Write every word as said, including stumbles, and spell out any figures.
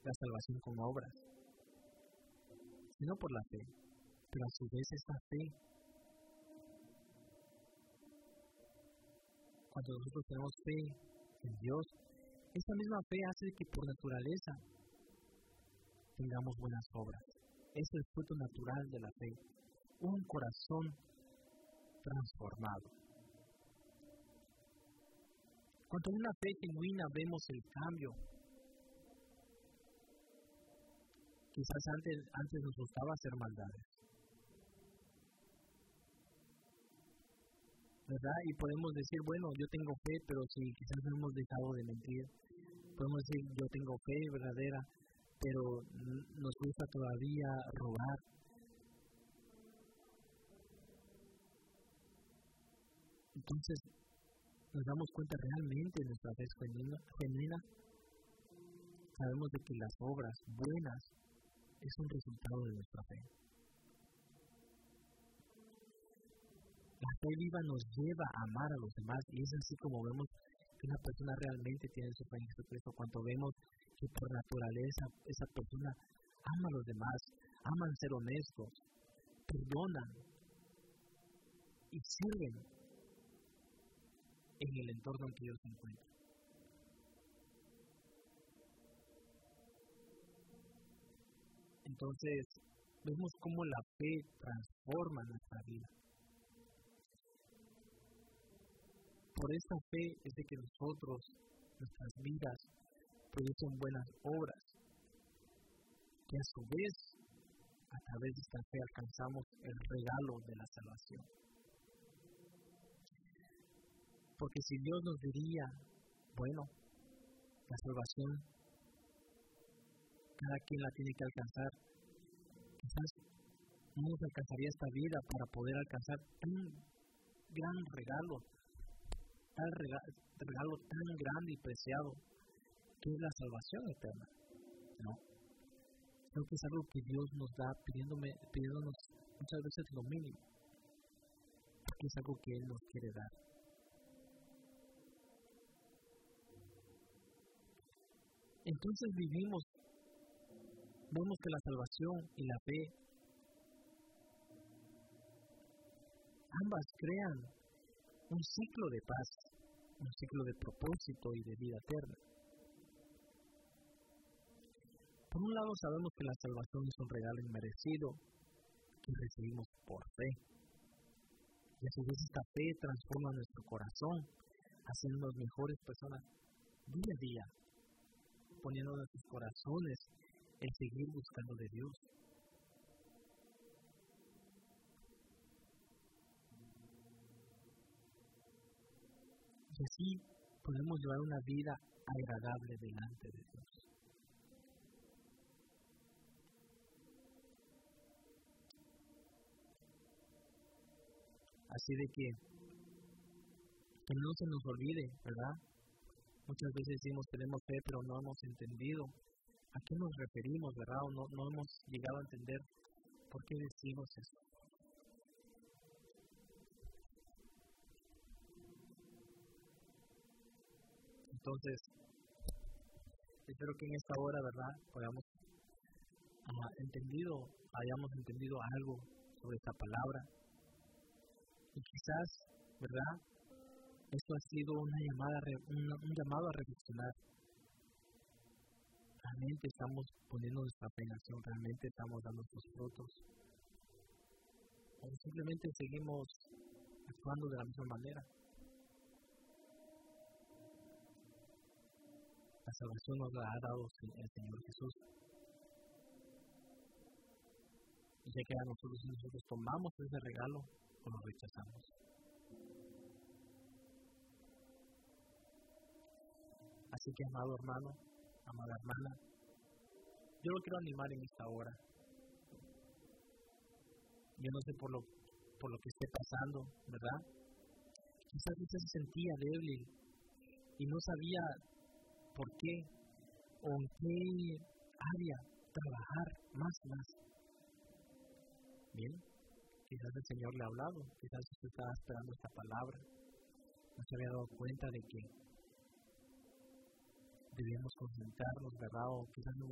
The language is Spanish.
la salvación con obras, sino por la fe. Pero a su vez esta fe, cuando nosotros tenemos fe en Dios, esta misma fe hace que por naturaleza tengamos buenas obras. Es el fruto natural de la fe, un corazón transformado. Cuando en una fe genuina vemos el cambio. Quizás antes, antes nos gustaba hacer maldades, ¿verdad? Y podemos decir, bueno, yo tengo fe, pero si quizás no hemos dejado de mentir. Podemos decir, yo tengo fe verdadera, pero nos gusta todavía robar. Entonces, nos damos cuenta realmente de nuestra fe genuina. Sabemos de que las obras buenas es un resultado de nuestra fe. La fe viva nos lleva a amar a los demás, y es así como vemos que una persona realmente tiene su fe en Jesucristo, cuando vemos que por naturaleza esa persona ama a los demás, aman ser honestos, perdonan y sirven en el entorno en que ellos se encuentran. Entonces, vemos cómo la fe transforma nuestra vida. Por esta fe es de que nosotros, nuestras vidas, producen buenas obras, que a su vez, a través de esta fe alcanzamos el regalo de la salvación. Porque si Dios nos diría, bueno, la salvación, cada quien la tiene que alcanzar, quizás no nos alcanzaría esta vida para poder alcanzar un gran regalo, tal regalo, regalo tan grande y preciado, que es la salvación eterna, ¿no? Creo que es algo que Dios nos da pidiéndome, pidiéndonos muchas veces lo mínimo, porque es algo que Él nos quiere dar. Entonces vivimos, vemos que la salvación y la fe, ambas crean un ciclo de paz, un ciclo de propósito y de vida eterna. Por un lado sabemos que la salvación es un regalo inmerecido que recibimos por fe. Y a su vez esta fe transforma nuestro corazón, haciéndonos mejores personas día a día, poniendo nuestros corazones en seguir buscando de Dios. Y así podemos llevar una vida agradable delante de Dios. Así de que, que no se nos olvide, ¿verdad? Muchas veces decimos tenemos fe, pero no hemos entendido a qué nos referimos, ¿verdad? O no, no hemos llegado a entender por qué decimos eso. Entonces, espero que en esta hora, ¿verdad?, podamos uh, entendido, hayamos entendido algo sobre esta palabra. Y quizás, ¿verdad?, esto ha sido una llamada, un, un llamado a reflexionar. Realmente estamos poniendo nuestra fe en acción, realmente estamos dando nuestros frutos. O simplemente seguimos actuando de la misma manera. La salvación nos la ha dado el Señor Jesús. Y ya que a nosotros, si nosotros tomamos ese regalo o lo rechazamos. Así que, amado hermano, amada hermana, yo lo quiero animar en esta hora. Yo no sé por lo, por lo que esté pasando, ¿verdad? Quizás usted se sentía débil y no sabía por qué o en qué área trabajar más y más. Bien, quizás el Señor le ha hablado, quizás usted estaba esperando esta palabra, no se había dado cuenta de que debíamos concentrarnos, ¿verdad? O quizás no